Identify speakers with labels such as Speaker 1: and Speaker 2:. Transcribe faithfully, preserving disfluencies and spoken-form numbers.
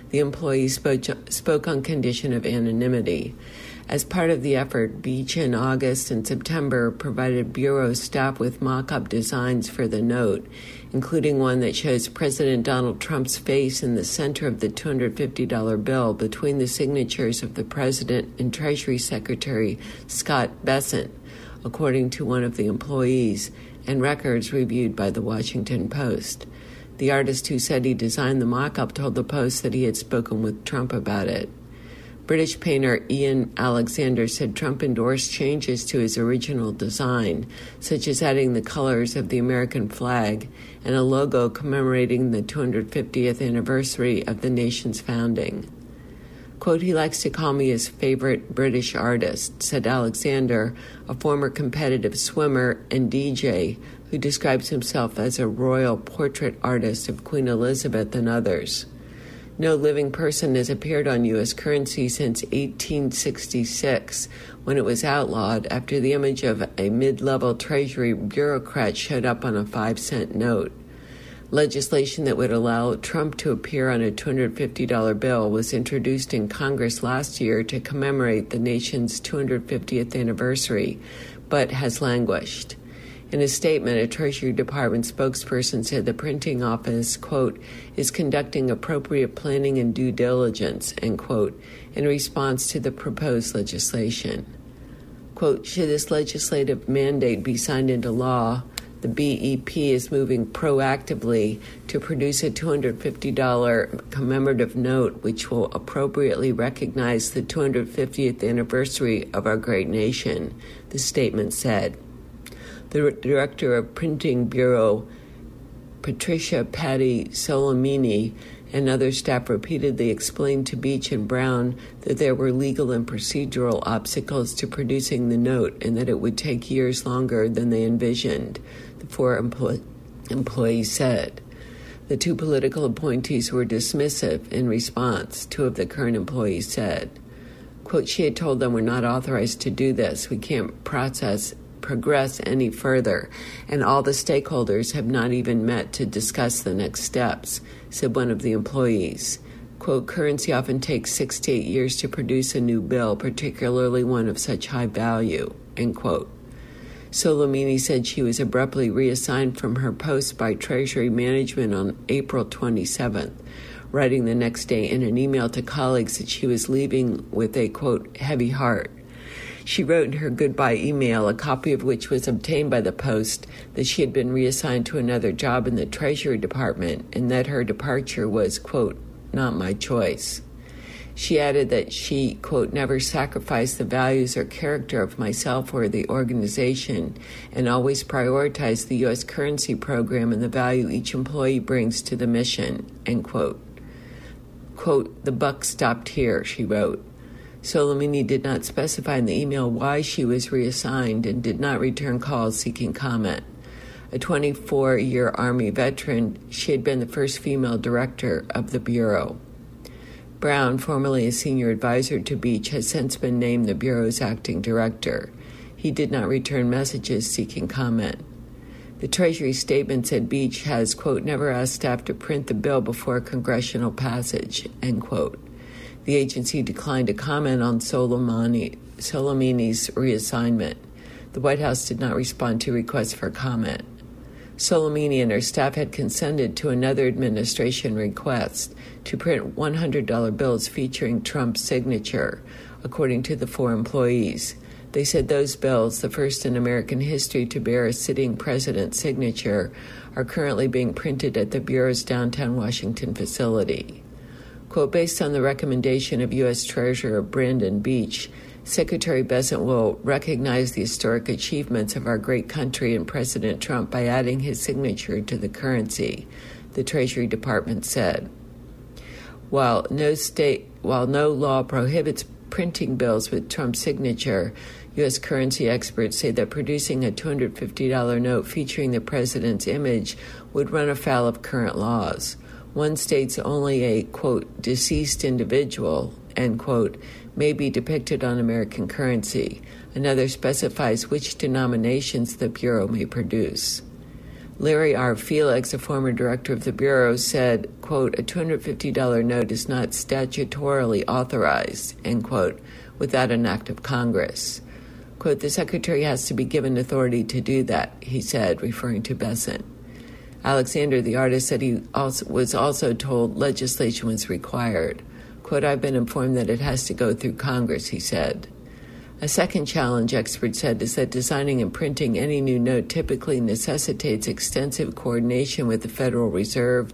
Speaker 1: The employee spoke, spoke on condition of anonymity. As part of the effort, Beach in August and September provided Bureau staff with mock-up designs for the note, including one that shows President Donald Trump's face in the center of the two hundred fifty dollars bill between the signatures of the President and Treasury Secretary Scott Bessent, according to one of the employees, and records reviewed by the Washington Post. The artist who said he designed the mock-up told the Post that he had spoken with Trump about it. British painter Ian Alexander said Trump endorsed changes to his original design, such as adding the colors of the American flag and a logo commemorating the two hundred fiftieth anniversary of the nation's founding. Quote, "He likes to call me his favorite British artist," said Alexander, a former competitive swimmer and D J who describes himself as a royal portrait artist of Queen Elizabeth and others. No living person has appeared on U S currency since eighteen sixty-six, when it was outlawed after the image of a mid-level Treasury bureaucrat showed up on a five-cent note. Legislation that would allow Trump to appear on a two hundred fifty dollars bill was introduced in Congress last year to commemorate the nation's two hundred fiftieth anniversary, but has languished. In a statement, a Treasury Department spokesperson said the printing office, quote, is conducting appropriate planning and due diligence, end quote, in response to the proposed legislation. Quote, should this legislative mandate be signed into law, the B E P is moving proactively to produce a two hundred fifty dollars commemorative note which will appropriately recognize the two hundred fiftieth anniversary of our great nation, the statement said. The Director of Printing Bureau, Patricia Patty Solomini, and other staff repeatedly explained to Beach and Brown that there were legal and procedural obstacles to producing the note and that it would take years longer than they envisioned, the four empl- employees said. The two political appointees were dismissive in response, two of the current employees said. Quote, she had told them, we're not authorized to do this. We can't process progress any further, and all the stakeholders have not even met to discuss the next steps, said one of the employees. Quote, currency often takes six to eight years to produce a new bill, particularly one of such high value, end quote. Solomini said she was abruptly reassigned from her post by Treasury Management on April twenty-seventh, writing the next day in an email to colleagues that she was leaving with a, quote, heavy heart. She wrote in her goodbye email, a copy of which was obtained by the Post, that she had been reassigned to another job in the Treasury Department and that her departure was, quote, not my choice. She added that she, quote, never sacrificed the values or character of myself or the organization and always prioritized the U S currency program and the value each employee brings to the mission, end quote. Quote, the buck stopped here, she wrote. Solomini did not specify in the email why she was reassigned and did not return calls seeking comment. A twenty-four-year Army veteran, she had been the first female director of the Bureau. Brown, formerly a senior advisor to Beach, has since been named the Bureau's acting director. He did not return messages seeking comment. The Treasury statement said Beach has, quote, never asked staff to print the bill before congressional passage, end quote. The agency declined to comment on Solomani, Solomini's reassignment. The White House did not respond to requests for comment. Solomini and her staff had consented to another administration request to print one hundred dollars bills featuring Trump's signature, according to the four employees. They said those bills, the first in American history to bear a sitting president's signature, are currently being printed at the Bureau's downtown Washington facility. Quote, based on the recommendation of U S Treasurer Brandon Beach, Secretary Bessent will recognize the historic achievements of our great country and President Trump by adding his signature to the currency, the Treasury Department said. While no state, while no law prohibits printing bills with Trump's signature, U S currency experts say that producing a two hundred fifty dollars note featuring the president's image would run afoul of current laws. One states only a, quote, deceased individual, end quote, may be depicted on American currency. Another specifies which denominations the Bureau may produce. Larry R. Felix, a former director of the Bureau, said, quote, a two hundred fifty dollars note is not statutorily authorized, end quote, without an act of Congress. Quote, the Secretary has to be given authority to do that, he said, referring to Bessent. Alexander, the artist, said he also was also told legislation was required. Quote, I've been informed that it has to go through Congress, he said. A second challenge, experts said, is that designing and printing any new note typically necessitates extensive coordination with the Federal Reserve,